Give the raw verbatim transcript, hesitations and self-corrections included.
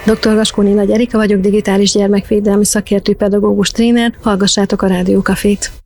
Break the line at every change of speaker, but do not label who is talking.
doktor Vaskóni Nagy Erika vagyok, digitális gyermekvédelmi szakértő, pedagógus tréner, hallgassátok a Rádiókafét.